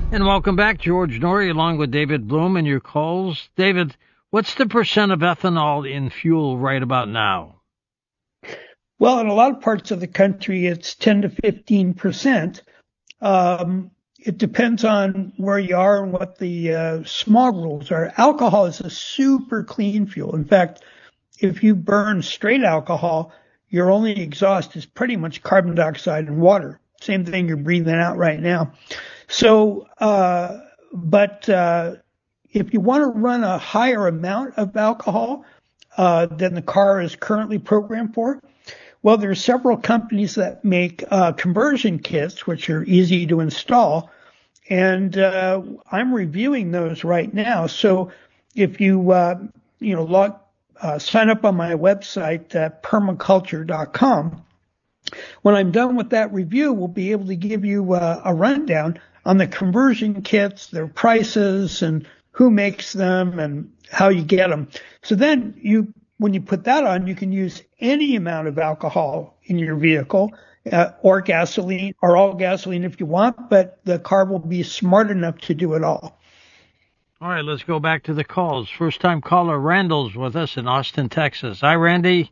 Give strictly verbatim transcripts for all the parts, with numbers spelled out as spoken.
And welcome back, George Norrie, along with David Bloom and your calls. David, what's the percent of ethanol in fuel right about now? Well, in a lot of parts of the country, it's ten to fifteen percent. Um, it depends on where you are and what the uh, smog rules are. Alcohol is a super clean fuel. In fact, if you burn straight alcohol, your only exhaust is pretty much carbon dioxide and water. Same thing you're breathing out right now. So, uh, but uh, if you want to run a higher amount of alcohol uh, than the car is currently programmed for, well, there are several companies that make uh, conversion kits, which are easy to install, and uh, I'm reviewing those right now. So if you, uh, you know, log, uh, sign up on my website at permaculture dot com, when I'm done with that review, we'll be able to give you uh, a rundown on the conversion kits, their prices, and who makes them and how you get them. So then you, when you put that on, you can use any amount of alcohol in your vehicle uh, or gasoline or all gasoline if you want, but the car will be smart enough to do it all. All right, let's go back to the calls. First-time caller Randall's with us in Austin, Texas. Hi, Randy.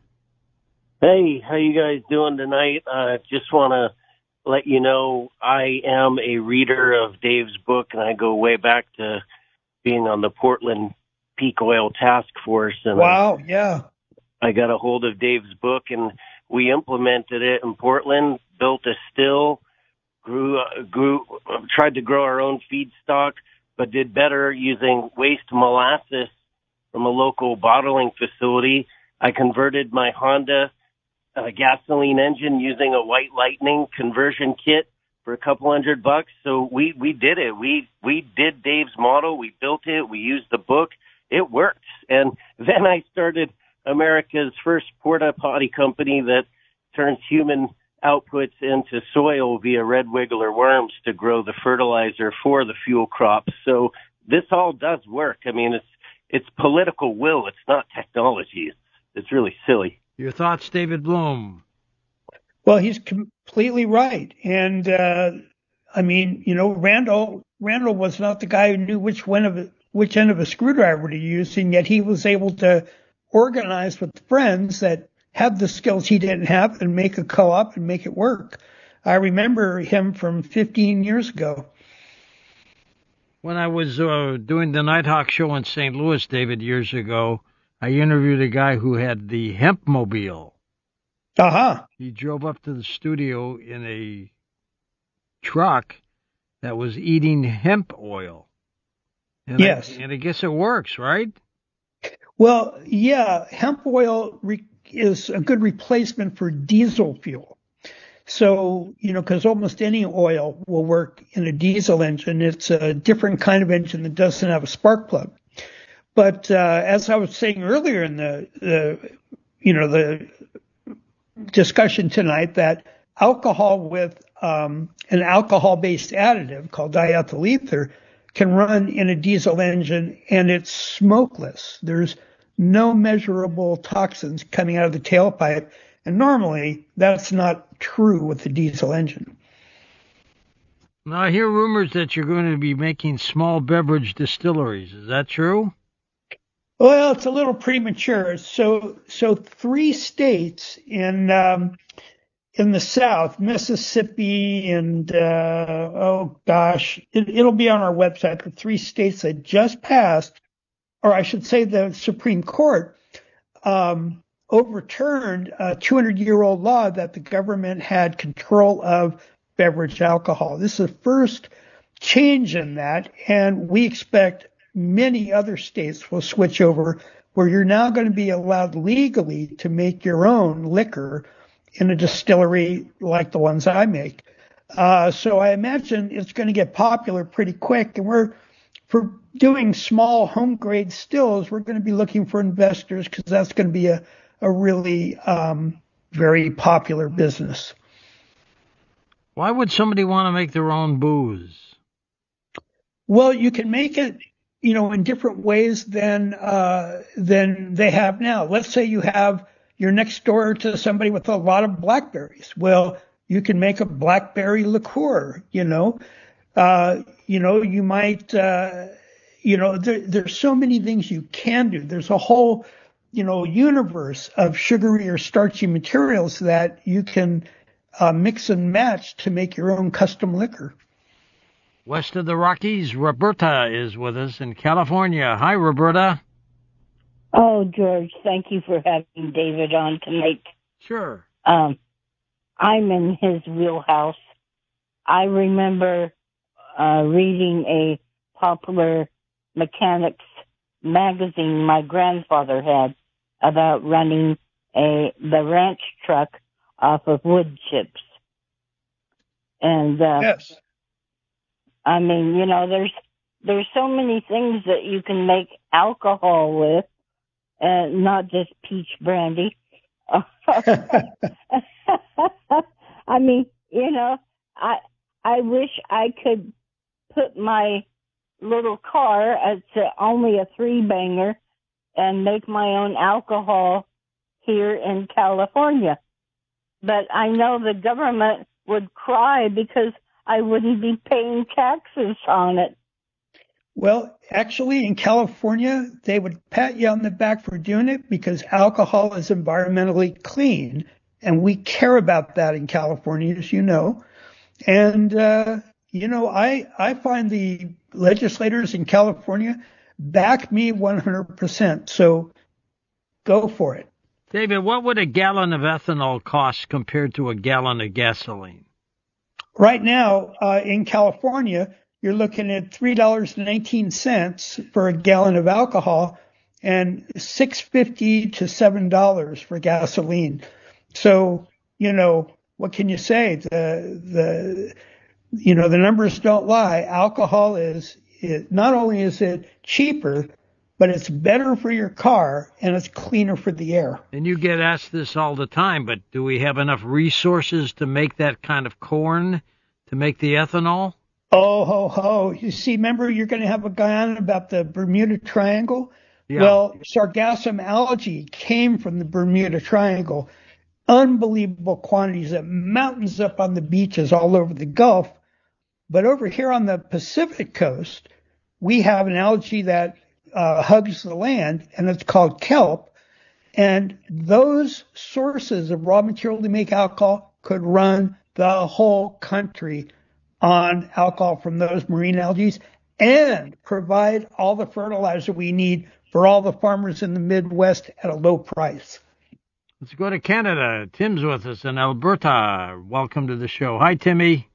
Hey, how you guys doing tonight? I uh, just want to let you know I am a reader of Dave's book, and I go way back to being on the Portland Peak Oil Task Force. And wow, yeah. I got a hold of Dave's book, and we implemented it in Portland, built a still, grew, uh, grew, uh, tried to grow our own feedstock, but did better using waste molasses from a local bottling facility. I converted my Honda uh, gasoline engine using a White Lightning conversion kit for a couple hundred bucks. So we, we did it. We, we did Dave's model. We built it. We used the book. It works. And then I started America's first porta potty company that turns human outputs into soil via red wiggler worms to grow the fertilizer for the fuel crops. So this all does work. I mean, it's, it's political will. It's not technology. It's, it's really silly. Your thoughts, David Bloom? Well, he's completely right. And, uh, I mean, you know, Randall, Randall was not the guy who knew which one of it, which end of a screwdriver to use, and yet he was able to organize with friends that have the skills he didn't have and make a co-op and make it work. I remember him from fifteen years ago. When I was uh, doing the Nighthawk show in Saint Louis, David, years ago, I interviewed a guy who had the hemp mobile. Uh-huh. He drove up to the studio in a truck that was eating hemp oil. And yes. I, and I guess it works, right? Well, yeah, hemp oil re- is a good replacement for diesel fuel. So, you know, because almost any oil will work in a diesel engine. It's a different kind of engine that doesn't have a spark plug. But uh, as I was saying earlier in the, the, you know, the discussion tonight, that alcohol with um, an alcohol-based additive called diethyl ether can run in a diesel engine, and it's smokeless. There's no measurable toxins coming out of the tailpipe, and normally that's not true with the diesel engine. Now, I hear rumors that you're going to be making small beverage distilleries. Is that true? Well, it's a little premature. So, so three states in um, in the South, Mississippi, and uh, oh gosh, it, it'll be on our website. The three states that just passed, or I should say, the Supreme Court um, overturned a two hundred year old law that the government had control of beverage alcohol. This is the first change in that, and we expect many other states will switch over where you're now going to be allowed legally to make your own liquor in a distillery like the ones I make. Uh, so I imagine it's going to get popular pretty quick. And we're, for doing small home grade stills, we're going to be looking for investors because that's going to be a, a really um, very popular business. Why would somebody want to make their own booze? Well, you can make it, you know, in different ways than uh, than they have now. Let's say you have you're next door to somebody with a lot of blackberries. Well, you can make a blackberry liqueur, you know. Uh, you know, you might, uh, you know, there, there's so many things you can do. There's a whole, you know, universe of sugary or starchy materials that you can uh, mix and match to make your own custom liquor. West of the Rockies, Roberta is with us in California. Hi, Roberta. Oh, George, thank you for having David on tonight. Sure. Um, I'm in his wheelhouse. I remember uh, reading a popular mechanics magazine my grandfather had about running a the ranch truck off of wood chips. And uh, yes. I mean, you know, there's there's so many things that you can make alcohol with, and not just peach brandy. I mean, you know, I I wish I could put my little car, it's uh, only a three banger, and make my own alcohol here in California. But I know the government would cry because I wouldn't be paying taxes on it. Well, actually, in California, they would pat you on the back for doing it because alcohol is environmentally clean. And we care about that in California, as you know. And, uh, you know, I, I find the legislators in California back me one hundred percent. So go for it. David, what would a gallon of ethanol cost compared to a gallon of gasoline? Right now, uh, in California, you're looking at three dollars and nineteen cents for a gallon of alcohol and six fifty to seven dollars for gasoline. So, you know, what can you say? The, the, you know, the numbers don't lie. Alcohol is, it, not only is it cheaper, but it's better for your car and it's cleaner for the air. And you get asked this all the time, but do we have enough resources to make that kind of corn to make the ethanol? Oh, ho, ho. You see, remember, you're going to have a guy on about the Bermuda Triangle? Yeah. Well, sargassum algae came from the Bermuda Triangle. Unbelievable quantities of mountains up on the beaches all over the Gulf. But over here on the Pacific coast, we have an algae that uh, hugs the land, and it's called kelp. And those sources of raw material to make alcohol could run the whole country on alcohol from those marine algae and provide all the fertilizer we need for all the farmers in the Midwest at a low price. Let's go to Canada. Tim's with us in Alberta. Welcome to the show. Hi, Timmy.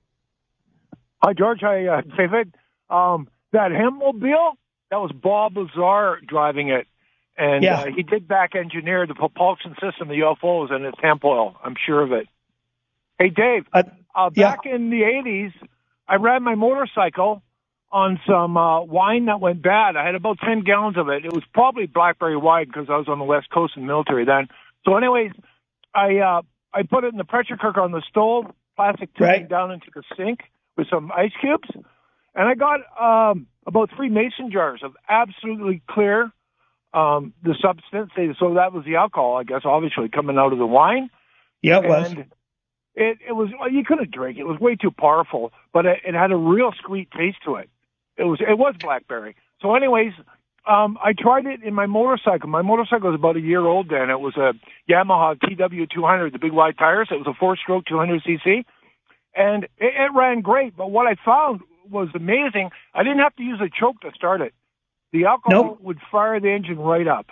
Hi, George. Hi, uh, David. Um, that Hempmobile, that was Bob Lazar driving it. And yeah. uh, he did back engineer the propulsion system, the U F Os, and it's hemp oil. I'm sure of it. Hey, Dave, uh, uh, back yeah. in the eighties, I ran my motorcycle on some uh, wine that went bad. I had about ten gallons of it. It was probably blackberry wine because I was on the West Coast in the military then. So anyways, I uh, I put it in the pressure cooker on the stove, plastic tubing right. down into the sink with some ice cubes. And I got um, about three mason jars of absolutely clear um, the substance. So that was the alcohol, I guess, obviously coming out of the wine. Yeah, it was. And It, it was, you couldn't drink it. It was way too powerful, but it, it had a real sweet taste to it. It was, it was blackberry. So anyways, um, I tried it in my motorcycle. My motorcycle was about a year old then. It was a Yamaha T W two hundred, the big wide tires. It was a four stroke two hundred c c and it, it ran great. But what I found was amazing. I didn't have to use a choke to start it. The alcohol nope. would fire the engine right up.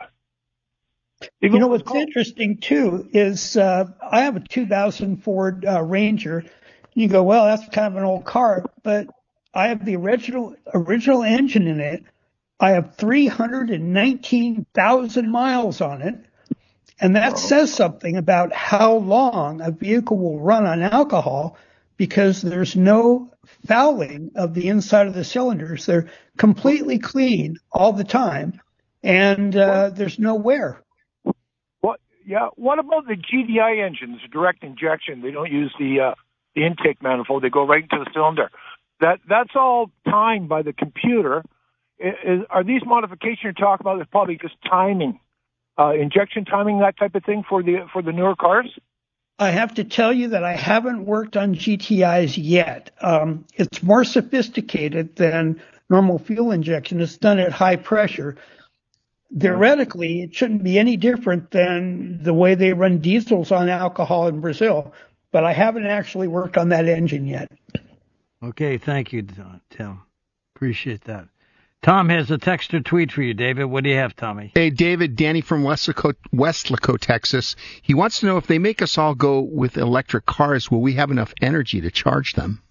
Even you know what's cold. interesting too is uh, I have a two thousand Ford uh, Ranger. You go, well, that's kind of an old car, but I have the original original engine in it. I have three hundred nineteen thousand miles on it, and that says something about how long a vehicle will run on alcohol because there's no fouling of the inside of the cylinders. They're completely clean all the time, and uh, there's no wear. Yeah. What about the G D I engines, direct injection? They don't use the uh, the intake manifold. They go right into the cylinder. That that's all timed by the computer. Is, is, are these modifications you're talking about? It's probably just timing, uh, injection timing, that type of thing for the for the newer cars. I have to tell you that I haven't worked on G T Is yet. Um, it's more sophisticated than normal fuel injection. It's done at high pressure. Theoretically, it shouldn't be any different than the way they run diesels on alcohol in Brazil, but I haven't actually worked on that engine yet. Okay, thank you, Tim. Appreciate that. Tom has a text or tweet for you, David. What do you have, Tommy? Hey, David, Danny from Westlaco, Westlaco, Texas. He wants to know if they make us all go with electric cars, will we have enough energy to charge them?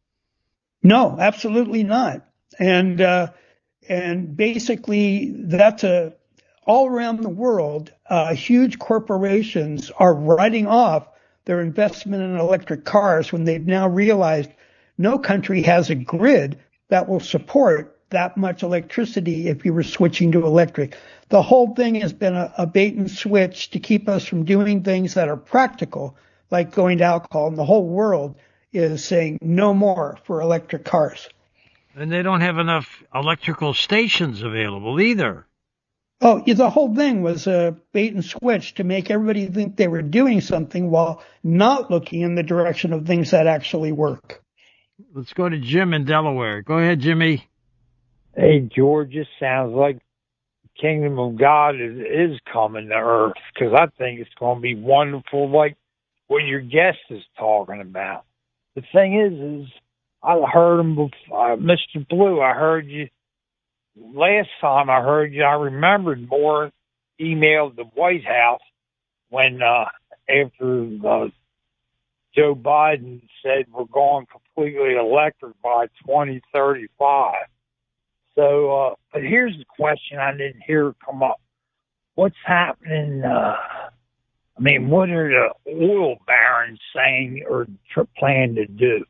No, absolutely not. And uh, and basically, that's a all around the world, uh, huge corporations are writing off their investment in electric cars when they've now realized no country has a grid that will support that much electricity if you were switching to electric. The whole thing has been a, a bait and switch to keep us from doing things that are practical, like going to alcohol. And the whole world is saying no more for electric cars. And they don't have enough electrical stations available either. Oh, yeah, the whole thing was a bait and switch to make everybody think they were doing something while not looking in the direction of things that actually work. Let's go to Jim in Delaware. Go ahead, Jimmy. Hey, George, this sounds like the kingdom of God is, is coming to earth, because I think it's going to be wonderful, like what your guest is talking about. The thing is, is I heard him before, uh, Mister Blue, I heard you, last time I heard you, I remembered more emailed the White House when, uh, after uh, Joe Biden said we're going completely electric by twenty thirty-five. So, uh, but here's the question I didn't hear come up. What's happening, uh, I mean, what are the oil barons saying or tr- plan to do?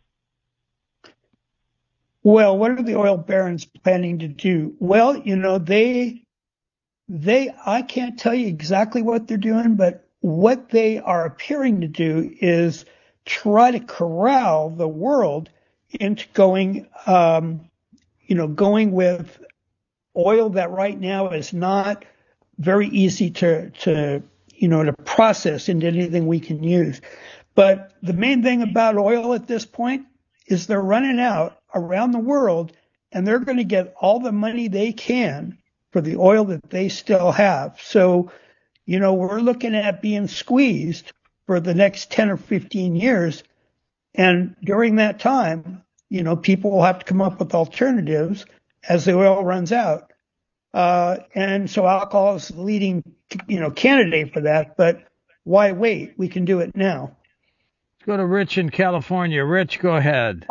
Well, what are the oil barons planning to do? Well, you know, they, they, I can't tell you exactly what they're doing, but what they are appearing to do is try to corral the world into going, um, you know, going with oil that right now is not very easy to, to, you know, to process into anything we can use. But the main thing about oil at this point is they're running out around the world, and they're going to get all the money they can for the oil that they still have. So, you know, we're looking at being squeezed for the next ten or fifteen years. And during that time, you know, people will have to come up with alternatives as the oil runs out. Uh, and so alcohol is the leading, you know, candidate for that. But why wait? We can do it now. Let's go to Rich in California. Rich, go ahead.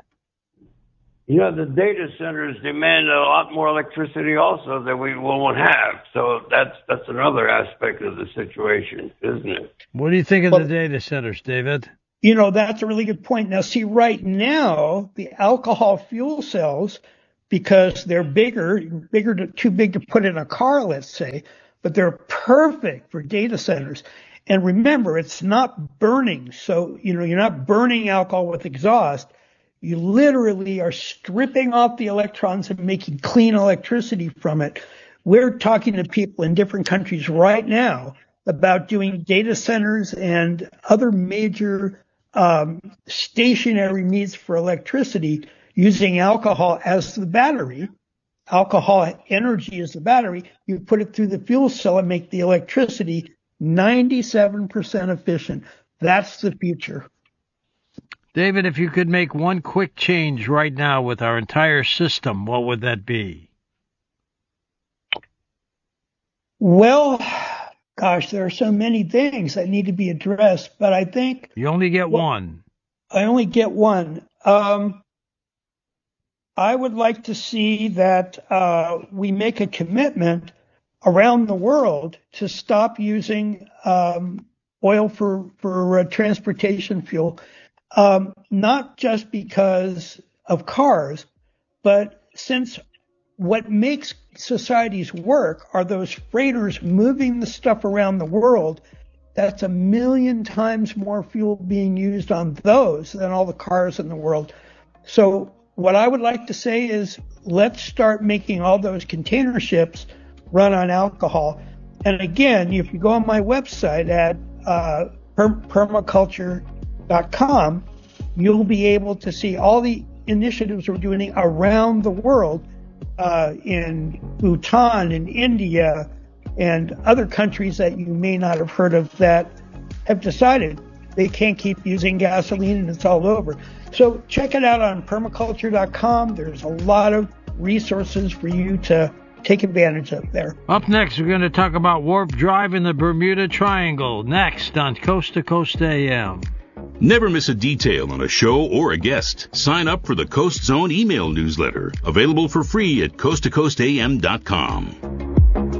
You know, the data centers demand a lot more electricity also than we won't have. So that's that's another aspect of the situation, isn't it? What do you think of well, the data centers, David? You know, that's a really good point. Now, see, right now, the alcohol fuel cells, because they're bigger, bigger to, too big to put in a car, let's say, but they're perfect for data centers. And remember, it's not burning. So, you know, you're not burning alcohol with exhaust. You literally are stripping off the electrons and making clean electricity from it. We're talking to people in different countries right now about doing data centers and other major um, stationary needs for electricity using alcohol as the battery. Alcohol energy is the battery. You put it through the fuel cell and make the electricity ninety-seven percent efficient. That's the future. David, if you could make one quick change right now with our entire system, what would that be? Well, gosh, there are so many things that need to be addressed, but I think... You only get well, one. I only get one. Um, I would like to see that uh, we make a commitment around the world to stop using um, oil for, for uh, transportation fuel. Um, not just because of cars, but since what makes societies work are those freighters moving the stuff around the world, that's a million times more fuel being used on those than all the cars in the world. So what I would like to say is let's start making all those container ships run on alcohol. And again, if you go on my website at uh, per- permaculture dot com, you'll be able to see all the initiatives we're doing around the world, uh, in Bhutan and India and other countries that you may not have heard of that have decided they can't keep using gasoline and it's all over. So check it out on permaculture dot com. There's a lot of resources for you to take advantage of there. Up next, we're going to talk about warp drive in the Bermuda Triangle. Next on Coast to Coast A M. Never miss a detail on a show or a guest. Sign up for the Coast Zone email newsletter, available for free at coast to coast a m dot com.